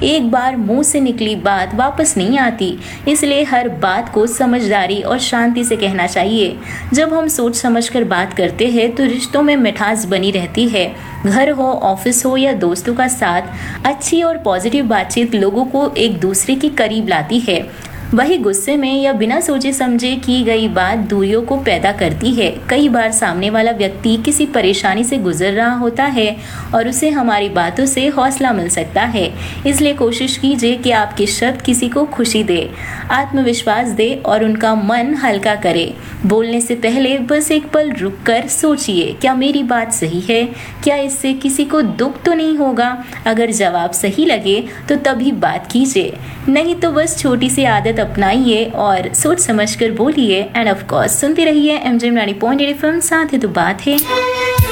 एक बार मुंह से निकली बात वापस नहीं आती, इसलिए हर बात को समझदारी और शांति से कहना चाहिए। जब हम सोच समझकर बात करते हैं तो रिश्तों में मिठास बनी रहती है। घर हो, ऑफिस हो या दोस्तों का साथ, अच्छी और पॉजिटिव बातचीत लोगों को एक दूसरे के करीब लाती है। वही गुस्से में या बिना सोचे समझे की गई बात दूरियों को पैदा करती है। कई बार सामने वाला व्यक्ति किसी परेशानी से गुजर रहा होता है और उसे हमारी बातों से हौसला मिल सकता है। इसलिए कोशिश कीजिए कि आपके शब्द किसी को खुशी दे, आत्मविश्वास दे और उनका मन हल्का करे। बोलने से पहले बस एक पल रुककर सोचिए, क्या मेरी बात सही है? क्या इससे किसी को दुख तो नहीं होगा? अगर जवाब सही लगे तो तभी बात कीजिए, नहीं तो बस छोटी सी आदत अपनाइए और सोच समझकर बोलिए। एंड ऑफ कोर्स सुनते रहिए MJ 90.8 FM, साथ ही तो बात है।